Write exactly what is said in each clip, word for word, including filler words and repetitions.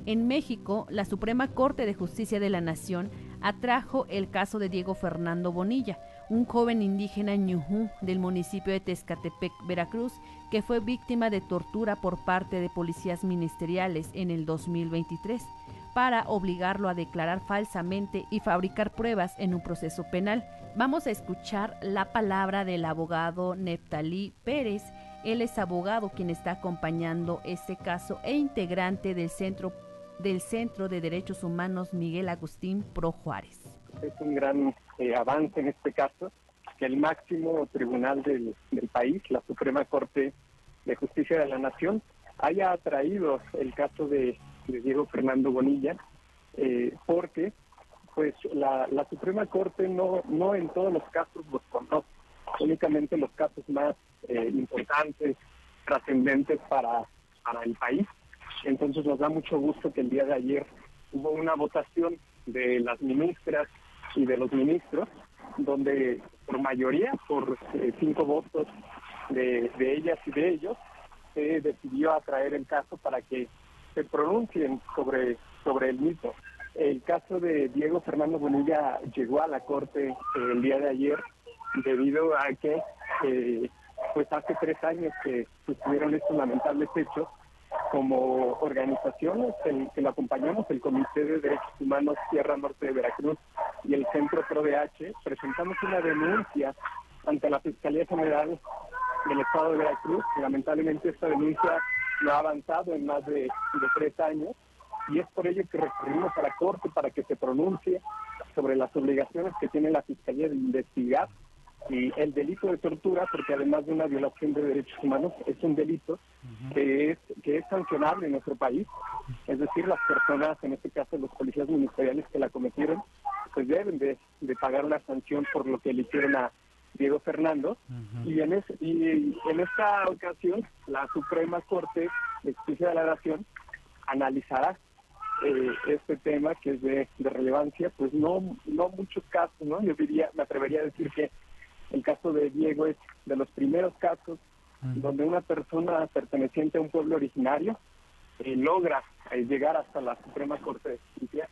En México, la Suprema Corte de Justicia de la Nación atrajo el caso de Diego Fernando Bonilla, un joven indígena ñujú del municipio de Tezcatepec, Veracruz, que fue víctima de tortura por parte de policías ministeriales en el dos mil veintitrés, para obligarlo a declarar falsamente y fabricar pruebas en un proceso penal. Vamos a escuchar la palabra del abogado Neftalí Pérez. Él es abogado quien está acompañando este caso e integrante del Centro, del Centro de Derechos Humanos Miguel Agustín Pro Juárez. Es un gran eh, avance en este caso, que el máximo tribunal del, del país, la Suprema Corte de Justicia de la Nación, haya atraído el caso de, de Diego Fernando Bonilla, eh, porque pues la, la Suprema Corte no, no en todos los casos los conoce, únicamente los casos más eh, importantes, trascendentes para, para el país. Entonces nos da mucho gusto que el día de ayer hubo una votación de las ministras y de los ministros, donde por mayoría, por eh, cinco votos de, de ellas y de ellos, se decidió atraer el caso para que se pronuncien sobre, sobre el mismo. El caso de Diego Fernando Bonilla llegó a la Corte eh, el día de ayer debido a que eh, pues hace tres años que sucedieron estos lamentables hechos. Como organizaciones el, que lo acompañamos, el Comité de Derechos Humanos Sierra Norte de Veracruz y el Centro Pro D H, presentamos una denuncia ante la Fiscalía General del Estado de Veracruz. Lamentablemente esta denuncia no ha avanzado en más de, de tres años y es por ello que recurrimos a la Corte para que se pronuncie sobre las obligaciones que tiene la Fiscalía de investigar y el delito de tortura, porque además de una violación de derechos humanos, es un delito uh-huh. que es que es sancionable en nuestro país. Es decir, las personas, en este caso los policías ministeriales que la cometieron, pues deben de, de pagar una sanción por lo que le hicieron a Diego Fernando. Uh-huh. Y, en es, y en esta ocasión, la Suprema Corte de Justicia de la Nación analizará eh, este tema que es de, de relevancia, pues no, no muchos casos, ¿no? Yo diría, me atrevería a decir que el caso de Diego es de los primeros casos uh-huh. donde una persona perteneciente a un pueblo originario eh, logra eh, llegar hasta la Suprema Corte de Justicia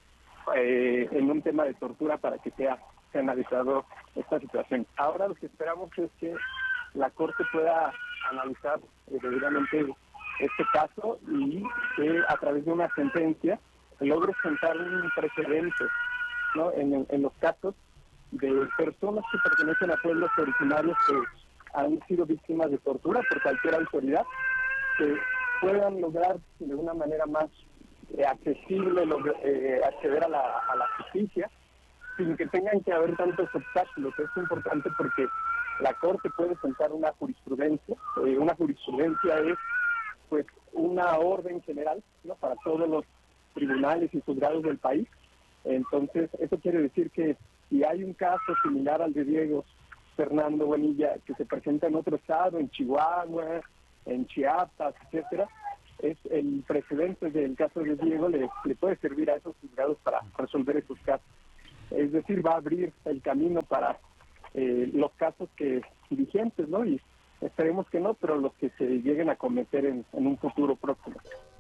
eh, en un tema de tortura para que sea, sea analizado esta situación. Ahora lo que esperamos es que la Corte pueda analizar eh, debidamente este caso y que a través de una sentencia logre sentar un precedente, ¿no? en, en los casos de personas que pertenecen a pueblos originarios que han sido víctimas de tortura por cualquier autoridad, que puedan lograr de una manera más eh, accesible log- eh, acceder a la, a la justicia sin que tengan que haber tantos obstáculos. Es importante porque la Corte puede sentar una jurisprudencia. Eh, una jurisprudencia es pues una orden general, ¿no? para todos los tribunales y juzgados del país. Entonces, eso quiere decir que si hay un caso similar al de Diego Fernando Bonilla que se presenta en otro estado, en Chihuahua, en Chiapas, etcétera, es el precedente del caso de Diego le, le puede servir a esos juzgados para resolver esos casos. Es decir, va a abrir el camino para eh, los casos que vigentes, ¿no? Y esperemos que no, pero los que se lleguen a cometer en, en un futuro próximo.